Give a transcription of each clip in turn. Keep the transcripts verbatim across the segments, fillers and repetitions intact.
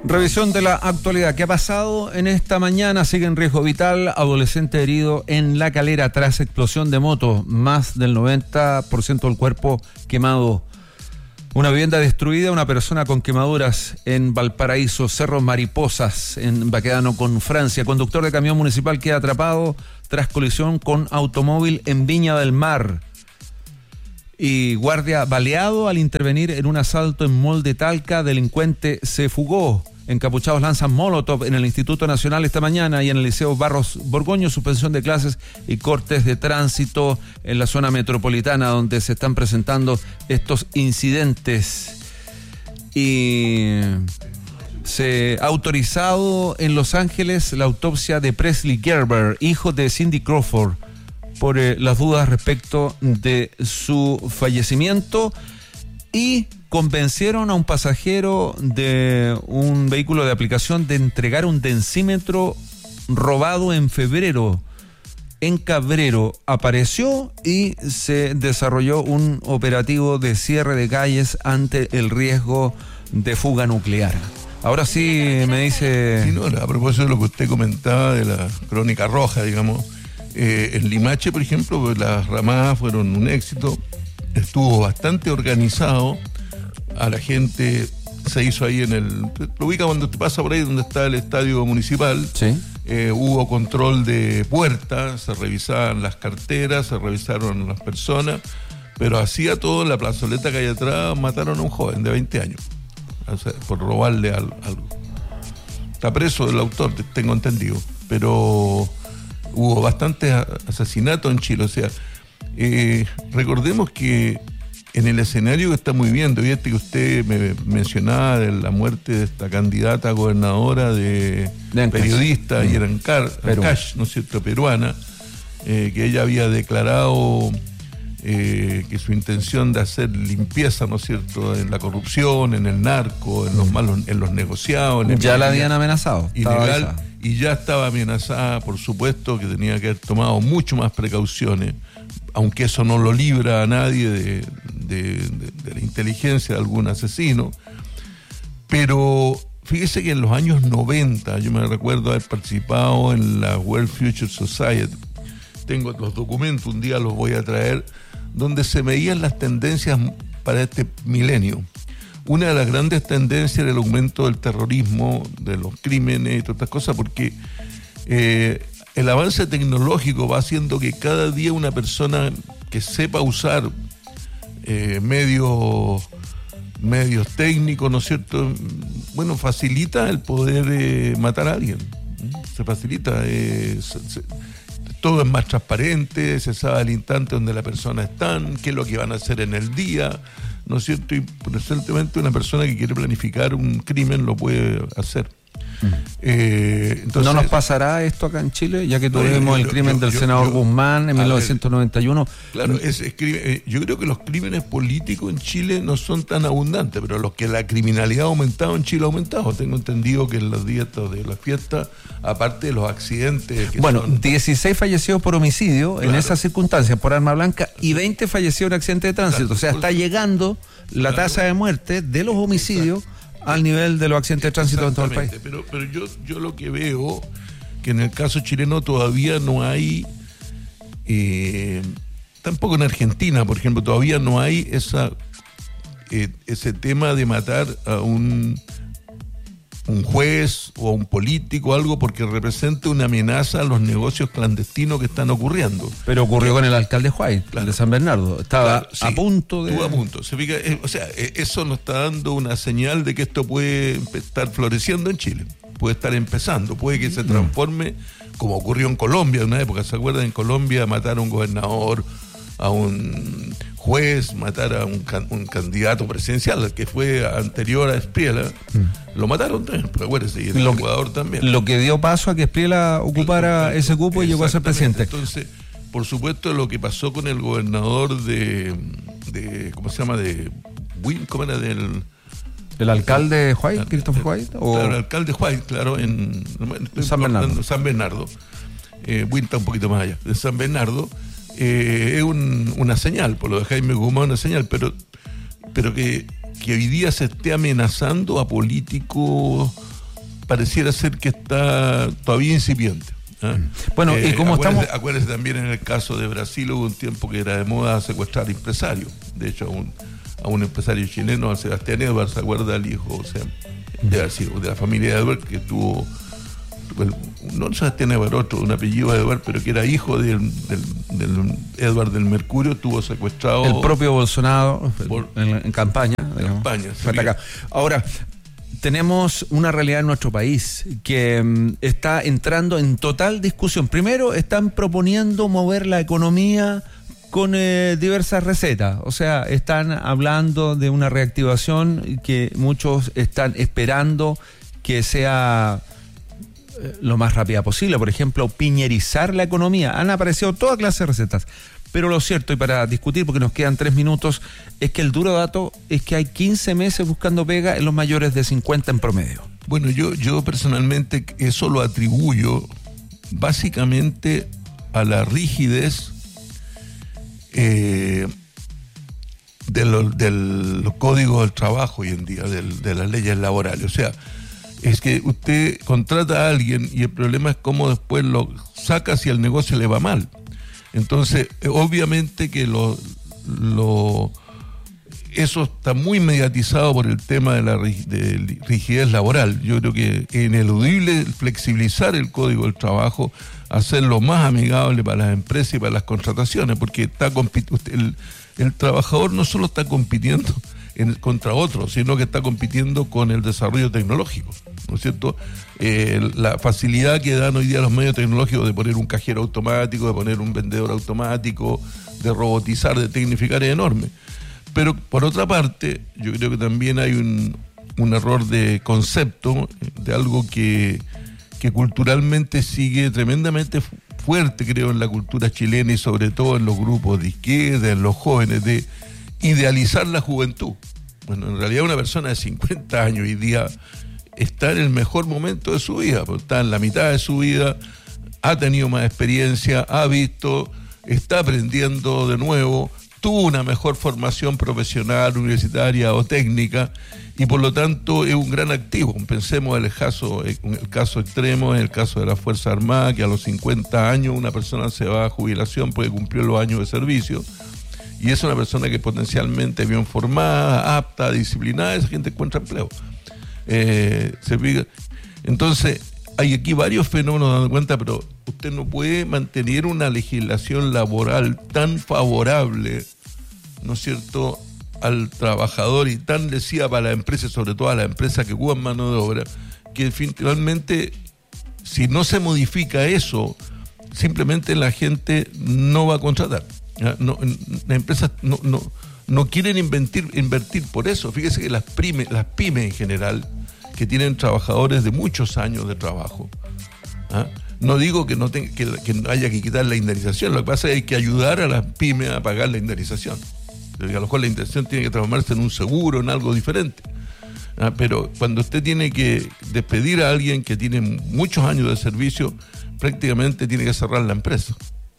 Revisión de la actualidad. ¿Qué ha pasado en esta mañana? Sigue en riesgo vital. Adolescente herido en La Calera tras explosión de moto. Más del noventa por ciento del cuerpo quemado. Una vivienda destruida, una persona con quemaduras en Valparaíso. Cerro Mariposas en Baquedano con Francia. Conductor de camión municipal queda atrapado tras colisión con automóvil en Viña del Mar. Y guardia baleado al intervenir en un asalto en Mall de Talca. Delincuente se fugó. Encapuchados lanzan molotov en el Instituto Nacional esta mañana y en el Liceo Barros Borgoño. Suspensión de clases y cortes de tránsito en la zona metropolitana donde se están presentando estos incidentes. Y se ha autorizado en Los Ángeles la autopsia de Presley Gerber, hijo de Cindy Crawford, por eh, las dudas respecto de su fallecimiento. Y convencieron a un pasajero de un vehículo de aplicación de entregar un densímetro robado en febrero. En Cabrero apareció y se desarrolló un operativo de cierre de calles ante el riesgo de fuga nuclear. Ahora sí me dice... Sí, no, a propósito de lo que usted comentaba de la crónica roja, digamos, eh, en Limache, por ejemplo, pues las ramadas fueron un éxito. Estuvo bastante organizado, a la gente se hizo ahí en el... Lo ubica cuando te pasa por ahí donde está el estadio municipal. Sí. Eh, hubo control de puertas, se revisaban las carteras, se revisaron las personas, pero hacía todo en la plazoleta que hay atrás. Mataron a un joven de veinte años, o sea, por robarle al, algo. Está preso el autor, tengo entendido, pero hubo bastantes asesinatos en Chile, o sea... Eh, recordemos que en el escenario que estamos viviendo, y este que usted me mencionaba de la muerte de esta candidata a gobernadora de, de periodista mm. y era Ancash, ¿no es cierto?, peruana, eh, que ella había declarado eh, que su intención de hacer limpieza, ¿no es cierto?, en la corrupción, en el narco, en los malos, en los negociados. En ya la habían amenazado. Ilegal, y ya estaba amenazada, por supuesto, que tenía que haber tomado mucho más precauciones, aunque eso no lo libra a nadie de, de, de, de la inteligencia de algún asesino. Pero fíjese que en los años noventa, yo me recuerdo haber participado en la World Future Society, tengo los documentos, un día los voy a traer, donde se medían las tendencias para este milenio. Una de las grandes tendencias era el aumento del terrorismo, de los crímenes y todas estas cosas, porque... Eh, el avance tecnológico va haciendo que cada día una persona que sepa usar eh, medios, medios técnicos, ¿no es cierto?, bueno, facilita el poder eh, matar a alguien. Se facilita. Eh, se, se, todo es más transparente, se sabe al instante donde la persona está, qué es lo que van a hacer en el día, ¿no es cierto? Y recientemente una persona que quiere planificar un crimen lo puede hacer. Mm. Eh, entonces, ¿no nos pasará esto acá en Chile, ya que tuvimos no, yo, el crimen yo, del yo, senador yo, Guzmán en mil novecientos noventa y uno? Ver, claro, es, es, eh, yo creo que los crímenes políticos en Chile no son tan abundantes, pero los que la criminalidad ha aumentado en Chile ha aumentado. Tengo entendido que en los días de las fiestas, aparte de los accidentes... Que bueno, son... dieciséis fallecidos por homicidio, claro, en esas circunstancias, por arma blanca, y veinte fallecidos en accidente de tránsito. Claro, o sea, está llegando la claro. tasa de muerte de los homicidios... Exacto. Al nivel de los accidentes de tránsito en todo el país. Pero, pero yo, yo lo que veo, que en el caso chileno todavía no hay, eh, tampoco en Argentina, por ejemplo, todavía no hay esa eh, ese tema de matar a un, un juez o a un político o algo porque representa una amenaza a los negocios clandestinos que están ocurriendo. Pero ocurrió con el alcalde White, claro, de San Bernardo. Estaba claro, sí, a punto de... Estuvo a punto. Se fija, eh, o sea, eh, eso nos está dando una señal de que esto puede estar floreciendo en Chile. Puede estar empezando. Puede que se transforme, como ocurrió en Colombia en una época. ¿Se acuerdan? En Colombia mataron a un gobernador, a un juez, matar a un, can, un candidato presidencial que fue anterior a Espriella, mm. lo mataron también, acuérdense, y en el Ecuador también. Lo que dio paso a que Espriella ocupara ese cupo y llegó a ser presidente. Entonces, por supuesto, lo que pasó con el gobernador de, de ¿cómo se llama? De ¿cómo era? Del... ¿El alcalde White, Christopher White? ¿O? Claro, el alcalde White, claro, en, en San Bernardo. San Bernardo. Eh, Wynn está un poquito más allá, de San Bernardo. Eh, es un, una señal, por lo de Jaime Guzmán, una señal, pero, pero que, que hoy día se esté amenazando a políticos pareciera ser que está todavía incipiente. ¿eh? Bueno, eh, y como acuérdese, estamos... Acuérdese también en el caso de Brasil hubo un tiempo que era de moda secuestrar empresarios. De hecho, a un, a un empresario chileno, a Sebastián Edwards, ¿se acuerda? El hijo, o sea, de, de la familia de Edwards, que tuvo... no Sebastián Edwards, otro, un apellido de Edwards, pero que era hijo del, del, del Edward del Mercurio, tuvo secuestrado... El propio Bolsonaro, por, en, en campaña. En campaña, fue atacado. Ahora, tenemos una realidad en nuestro país que um, está entrando en total discusión. Primero, están proponiendo mover la economía con eh, diversas recetas. O sea, están hablando de una reactivación que muchos están esperando que sea lo más rápida posible. Por ejemplo, piñerizar la economía. Han aparecido toda clase de recetas. Pero lo cierto, y para discutir, porque nos quedan tres minutos, es que el duro dato es que hay quince meses buscando pega en los mayores de cincuenta en promedio. Bueno, yo, yo personalmente eso lo atribuyo básicamente a la rigidez eh, de, lo, de los códigos del trabajo hoy en día, de, de las leyes laborales. O sea, es que usted contrata a alguien y el problema es cómo después lo saca si el negocio le va mal. Entonces, obviamente que lo, lo, eso está muy mediatizado por el tema de la de rigidez laboral. Yo creo que es ineludible flexibilizar el código del trabajo, hacerlo más amigable para las empresas y para las contrataciones, porque está el, el trabajador no solo está compitiendo en, contra otros, sino que está compitiendo con el desarrollo tecnológico, ¿no es cierto? Eh, la facilidad que dan hoy día los medios tecnológicos de poner un cajero automático, de poner un vendedor automático, de robotizar, de tecnificar es enorme. Pero por otra parte, yo creo que también hay un, un error de concepto, de algo que, que culturalmente sigue tremendamente fuerte, creo, en la cultura chilena y sobre todo en los grupos de izquierda, en los jóvenes, de idealizar la juventud. Bueno, en realidad una persona de cincuenta años hoy día está en el mejor momento de su vida, está en la mitad de su vida, ha tenido más experiencia, ha visto, está aprendiendo de nuevo, tuvo una mejor formación profesional, universitaria o técnica, y por lo tanto es un gran activo. Pensemos en el caso, en el caso extremo, en el caso de la Fuerza Armada, que a los cincuenta años una persona se va a jubilación porque cumplió los años de servicio, y es una persona que potencialmente bien formada, apta, disciplinada, esa gente encuentra empleo. Eh, se fija. Entonces, hay aquí varios fenómenos dando cuenta, pero usted no puede mantener una legislación laboral tan favorable, ¿no es cierto?, al trabajador y tan lesiva para la empresa, sobre todo a la empresa que ocupan mano de obra, que finalmente, si no se modifica eso, simplemente la gente no va a contratar. No, las empresas no, no, no quieren invertir, invertir por eso. Fíjese que las pymes, las pymes en general, que tienen trabajadores de muchos años de trabajo, ¿ah? No digo que no tenga, que, que haya que quitar la indemnización, lo que pasa es que hay que ayudar a las pymes a pagar la indemnización. A lo mejor la indemnización tiene que transformarse en un seguro, en algo diferente. ¿Ah? Pero cuando usted tiene que despedir a alguien que tiene muchos años de servicio, prácticamente tiene que cerrar la empresa.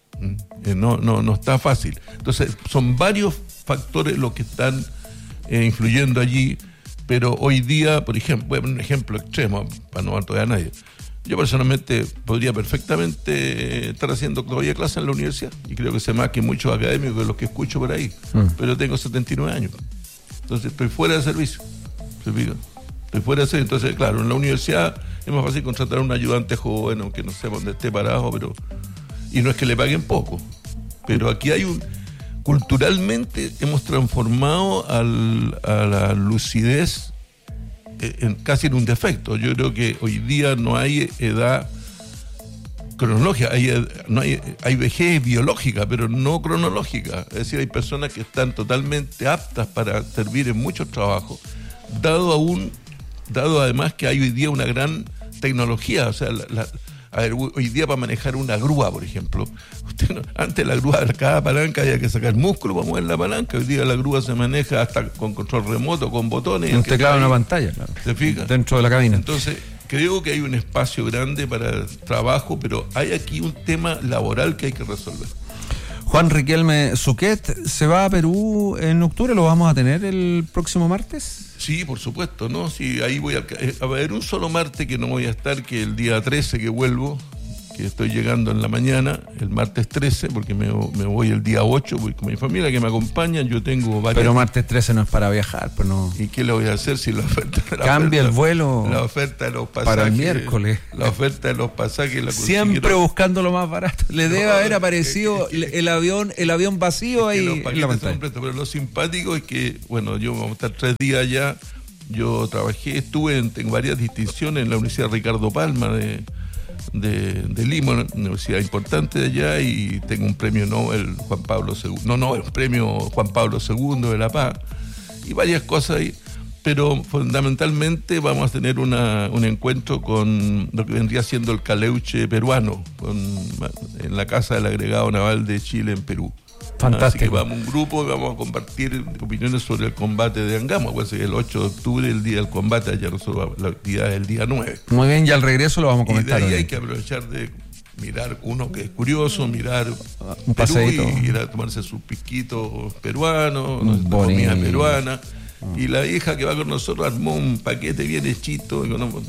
No, no, no está fácil. Entonces, son varios factores los que están eh, influyendo allí, pero hoy día, por ejemplo, voy a poner un ejemplo extremo para no dar todavía a nadie. Yo personalmente podría perfectamente estar haciendo todavía clases en la universidad, y creo que sé más que muchos académicos de los que escucho por ahí, mm. pero tengo setenta y nueve años, entonces estoy fuera de servicio. ¿Se fija? Estoy fuera de servicio, entonces claro, en la universidad es más fácil contratar a un ayudante joven, aunque no sé dónde esté parado, pero y no es que le paguen poco, pero aquí hay un... Culturalmente hemos transformado al, a la lucidez en, casi en un defecto. Yo creo que hoy día no hay edad cronológica, hay, no hay, hay vejez biológica, pero no cronológica. Es decir, hay personas que están totalmente aptas para servir en muchos trabajos, dado aún, dado además que hay hoy día una gran tecnología, o sea, la, la A ver, hoy día para manejar una grúa, por ejemplo, usted no, antes la grúa, cada palanca había que sacar músculo para mover la palanca. Hoy día la grúa se maneja hasta con control remoto, con botones. Un teclado en una pantalla, claro. ¿Se fija? Dentro de la cabina. Entonces, creo que hay un espacio grande para el trabajo, pero hay aquí un tema laboral que hay que resolver. Juan Riquelme Suquet se va a Perú en octubre, ¿lo vamos a tener el próximo martes? Sí, por supuesto, ¿no? Sí, ahí voy a, a haber un solo martes que no voy a estar, que el día trece que vuelvo, que estoy llegando en la mañana, el martes trece, porque me, me voy el día ocho, voy con mi familia que me acompaña, yo tengo varias... Pero martes trece no es para viajar, pues no... ¿Y qué le voy a hacer si la oferta... La Cambia oferta, el vuelo... La oferta de los pasajes... Para el miércoles. La oferta de los pasajes... La Siempre buscando lo más barato. Le no, debe haber aparecido que, que, el avión el avión vacío ahí los en la pantalla. Pretos, pero lo simpático es que, bueno, yo vamos a estar tres días allá, yo trabajé, estuve en, en varias distinciones en la Universidad Ricardo Palma de... De, de Lima, una universidad importante de allá, y tengo un premio Nobel Juan Pablo segundo, no, no, un premio Juan Pablo segundo de La Paz y varias cosas ahí, pero fundamentalmente vamos a tener una, un encuentro con lo que vendría siendo el caleuche peruano, con, en la Casa del Agregado Naval de Chile en Perú. Fantástico. Así que vamos un grupo y vamos a compartir opiniones sobre el combate de Angamos, pues el ocho de octubre, el día del combate, allá nosotros la actividad es el día nueve. Muy bien, y al regreso lo vamos a comentar. Y de ahí hay que aprovechar de mirar uno que es curioso, mirar un paseíto, y ir a tomarse sus pisquitos peruanos, nuestra comida peruana. Y la hija que va con nosotros armó un paquete bien hechito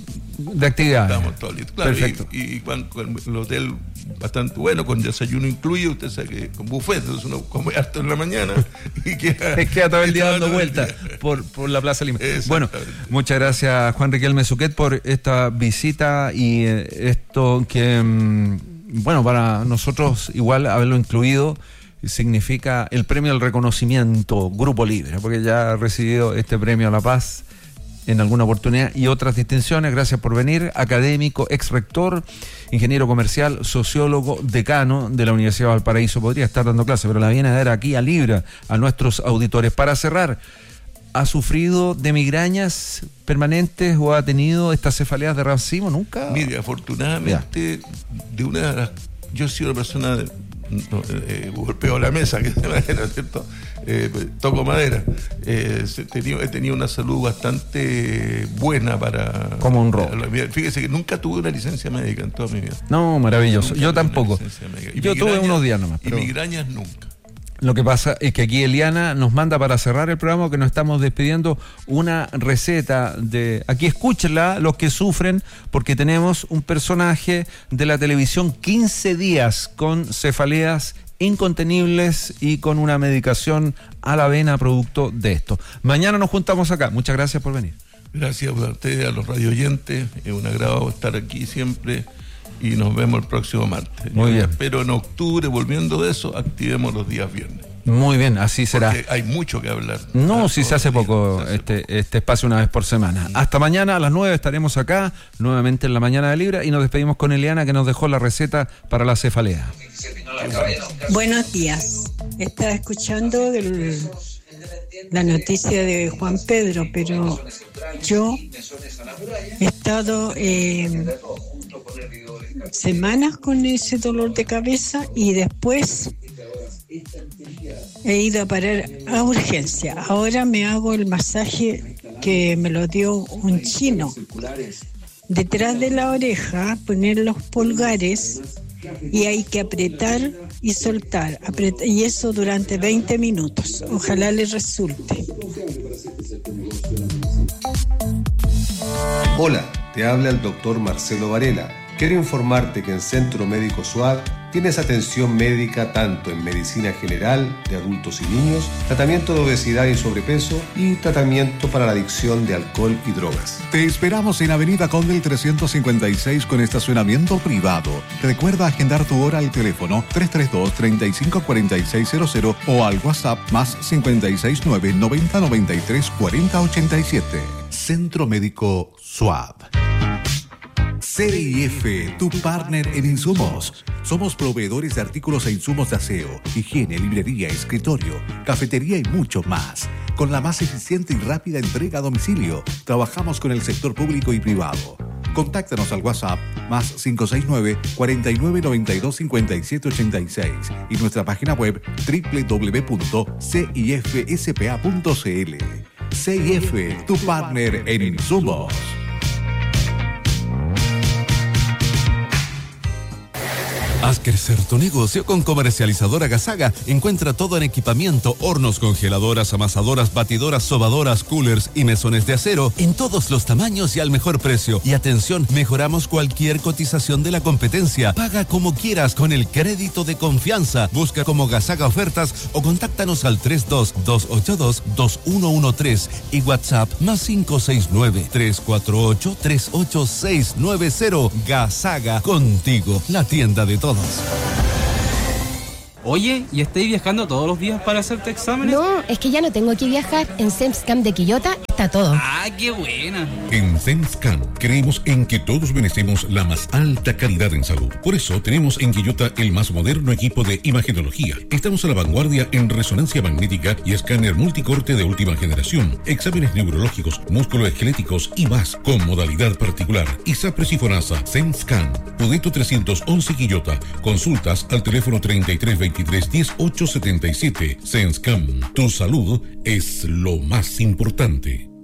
de actividades. Estamos todos listos. Claro, perfecto. Y, y con, con el hotel bastante bueno, con desayuno incluido, usted sabe que con buffet, entonces uno come harto en la mañana y queda, es queda todo el día dando vueltas por, por la Plaza Lima. Bueno, muchas gracias Juan Riquelme Suquet por esta visita y eh, esto que, mmm, bueno, para nosotros igual haberlo incluido significa el premio al reconocimiento Grupo Libre, porque ya ha recibido este premio a la paz en alguna oportunidad y otras distinciones. Gracias por venir. Académico, ex rector, ingeniero comercial, sociólogo, decano de la Universidad de Valparaíso. Podría estar dando clase, pero la viene a dar aquí a Libra, a nuestros auditores. Para cerrar, ¿ha sufrido de migrañas permanentes o ha tenido estas cefaleas de racimo? ¿Nunca? Mire, afortunadamente, ya. de una de las... Yo he sido una persona... De, No, eh, golpeo la mesa, que de madera, ¿cierto? Eh, toco madera. Eh, he, tenido, he tenido una salud bastante buena para... Como un robo. Fíjese que nunca tuve una licencia médica en toda mi vida. No, maravilloso. Nunca Yo tampoco. Yo tuve unos días nomás. Pero... Y migrañas nunca. Lo que pasa es que aquí Eliana nos manda para cerrar el programa, que nos estamos despidiendo, una receta de... Aquí escúchenla los que sufren, porque tenemos un personaje de la televisión quince días con cefaleas incontenibles y con una medicación a la vena producto de esto. Mañana nos juntamos acá. Muchas gracias por venir. Gracias a ustedes, a los radio oyentes. Es un agrado estar aquí siempre. Y nos vemos el próximo martes. Muy Yo bien. Espero en octubre, volviendo de eso, activemos los días viernes. Muy bien, así será. Porque hay mucho que hablar. No, si se hace poco, se hace este, poco este espacio una vez por semana. Hasta mañana a las nueve estaremos acá, nuevamente en la mañana de Libra, y nos despedimos con Eliana, que nos dejó la receta para la cefalea. Buenos días. Estaba escuchando del, la noticia de Juan Pedro, pero yo he estado... Eh, semanas con ese dolor de cabeza y después he ido a parar a urgencia. Ahora me hago el masaje que me lo dio un chino. Detrás de la oreja, poner los pulgares y hay que apretar y soltar. Apretar, y eso durante veinte minutos. Ojalá les resulte. Hola, te habla el doctor Marcelo Varela. Quiero informarte que en Centro Médico SUAD tienes atención médica tanto en medicina general de adultos y niños, tratamiento de obesidad y sobrepeso y tratamiento para la adicción de alcohol y drogas. Te esperamos en Avenida Condel trescientos cincuenta y seis con estacionamiento privado. Recuerda agendar tu hora al teléfono tres tres dos, tres cinco cuatro seis cero cero o al WhatsApp más cinco seis nueve, noventa, noventa y tres, cuarenta, ochenta y siete. Centro Médico SUAD. C I F, tu partner en insumos. Somos proveedores de artículos e insumos de aseo, higiene, librería, escritorio, cafetería y mucho más. Con la más eficiente y rápida entrega a domicilio, trabajamos con el sector público y privado. Contáctanos al WhatsApp más cinco seis nueve, cuatro nueve, noventa y dos, cincuenta y siete, ochenta y seis y nuestra página web doble u doble u doble u punto c i f s p a punto c l. C I F, tu partner en insumos. Haz crecer tu negocio con Comercializadora Gasaga. Encuentra todo en equipamiento, hornos, congeladoras, amasadoras, batidoras, sobadoras, coolers y mesones de acero en todos los tamaños y al mejor precio. Y atención, mejoramos cualquier cotización de la competencia. Paga como quieras con el crédito de confianza. Busca como Gasaga Ofertas o contáctanos al tres dos dos ocho dos dos uno uno tres y WhatsApp más cinco seis nueve tres cuatro ocho tres ocho seis nueve cero. Gasaga, contigo, la tienda de todos. Oye, ¿y estáis viajando todos los días para hacerte exámenes? No, es que ya no tengo que viajar. En SEMSCAM de Quillota está todo. ¡Ah, qué buena! En SEMSCAM creemos en que todos merecemos la más alta calidad en salud. Por eso tenemos en Quillota el más moderno equipo de imagenología. Estamos a la vanguardia en resonancia magnética y escáner multicorte de última generación, exámenes neurológicos, musculoesqueléticos y más, con modalidad particular. ISAPRES y FONASA. SEMSCAM. Podeto trescientos once Quillota. Consultas al teléfono treinta y tres veintitrés diez ocho setenta y siete. SEMSCAM. Tu salud es lo más importante.